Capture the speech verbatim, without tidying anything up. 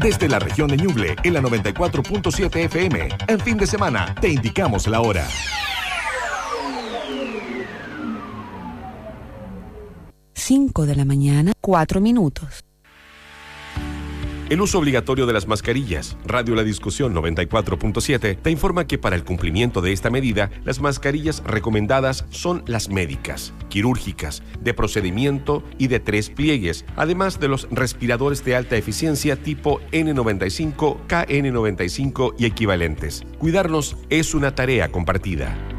Desde la región de Ñuble, en la noventa y cuatro punto siete F M. En fin de semana, te indicamos la hora. cinco de la mañana, cuatro minutos. El uso obligatorio de las mascarillas. Radio La Discusión noventa y cuatro punto siete te informa que para el cumplimiento de esta medida, las mascarillas recomendadas son las médicas, quirúrgicas, de procedimiento y de tres pliegues, además de los respiradores de alta eficiencia tipo N noventa y cinco, K N noventa y cinco y equivalentes. Cuidarnos es una tarea compartida.